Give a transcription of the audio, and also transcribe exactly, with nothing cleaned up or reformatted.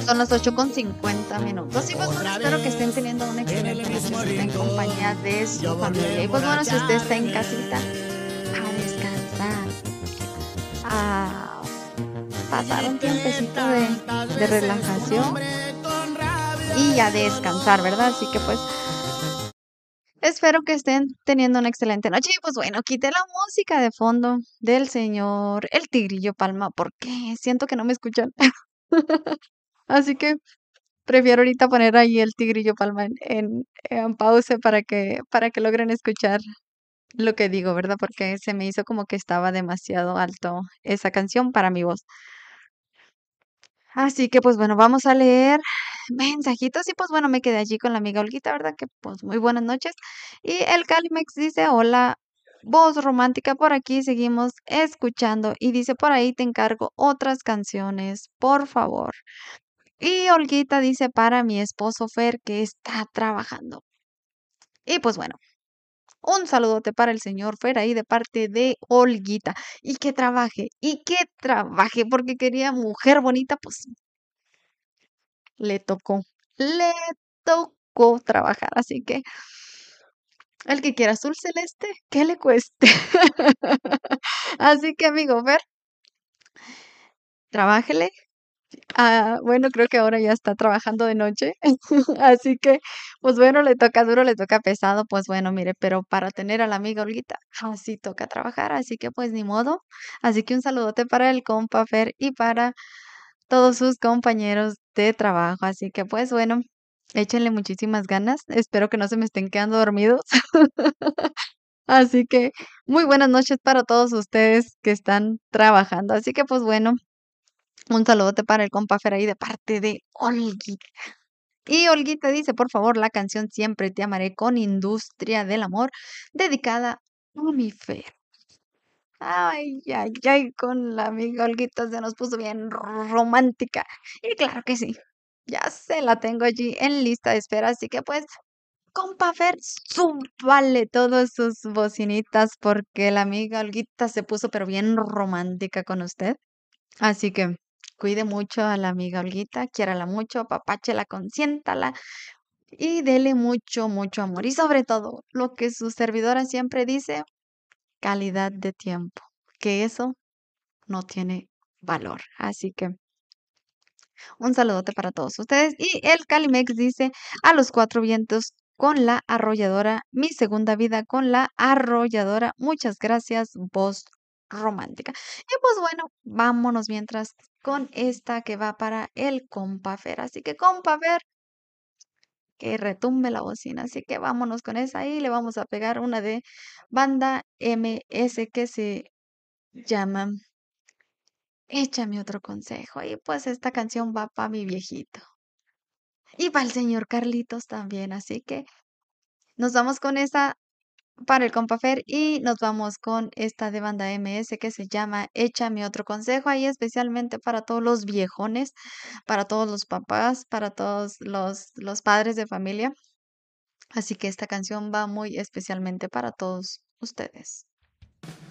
Son las ocho con cincuenta minutos. Y pues bueno, Otra espero que estén vez teniendo una en el excelente mismo nochecita en rincón, compañía de su yo familia. Y volviendo a pues bueno, si usted está en casita, emborracharme. a descansar, a pasar Y un grité tiempecito de tantas de veces tu relajación nombre con rabia y a y descansar, ¿verdad? Así que, pues dolor. espero que estén teniendo una excelente noche. Y pues bueno, quité la música de fondo del señor El Tigrillo Palma, porque siento que no me escuchan. Así que prefiero ahorita poner ahí El Tigrillo Palma en en en pause para que para que logren escuchar lo que digo, ¿verdad? Porque se me hizo como que estaba demasiado alto esa canción para mi voz. Así que, pues bueno, vamos a leer mensajitos y, pues bueno, me quedé allí con la amiga Olguita, ¿verdad? Que, pues, muy buenas noches. Y el Calimex dice: "Hola, voz romántica, por aquí seguimos escuchando", y dice: "Por ahí te encargo otras canciones, por favor". Y Olguita dice: "Para mi esposo Fer, que está trabajando". Y pues bueno, un saludote para el señor Fer ahí de parte de Olguita. Y que trabaje, y que trabaje, porque quería mujer bonita, pues le tocó, le tocó trabajar, así que el que quiera azul celeste, ¿qué le cueste? Así que, amigo Fer trabájele. Ah, bueno, creo que ahora ya está trabajando de noche. Así que, pues bueno, le toca duro, le toca pesado, pues bueno, mire, pero para tener a la amiga Olguita, así toca trabajar, así que, pues ni modo. Así que un saludote para el compa Fer y para todos sus compañeros de trabajo. Así que, pues bueno, échenle muchísimas ganas. Espero que no se me estén quedando dormidos. Así que, muy buenas noches para todos ustedes que están trabajando. Así que, pues bueno, un saludote para el compa Fer ahí de parte de Olguita. Y Olguita dice: "Por favor, la canción Siempre te amaré con Industria del Amor, dedicada a mi Fer". Ay, ay, ay, con la amiga Olguita se nos puso bien romántica. Y claro que sí, ya se la tengo allí en lista de espera, así que, pues, compa Fer, súbale todas sus bocinitas, porque la amiga Olguita se puso, pero bien romántica con usted. Así que cuide mucho a la amiga Olguita, quiérala mucho, apapáchela, consiéntala y dele mucho, mucho amor. Y sobre todo, lo que su servidora siempre dice, calidad de tiempo, que eso no tiene valor. Así que un saludote para todos ustedes. Y el Calimex dice: "A los cuatro vientos con La Arrolladora, mi segunda vida con La Arrolladora. Muchas gracias, voz romántica". Y pues bueno, vámonos mientras con esta que va para el compa Fer. Así que, compa Fer que retumbe la bocina. Así que vámonos con esa y le vamos a pegar una de Banda MS que se llama Échame otro consejo. Y pues esta canción va para mi viejito. Y para el señor Carlitos también. Así que nos vamos con esa para el compa Fer y nos vamos con esta de Banda MS que se llama Échame otro consejo. Ahí especialmente para todos los viejones, para todos los papás, para todos los los padres de familia. Así que esta canción va muy especialmente para todos ustedes.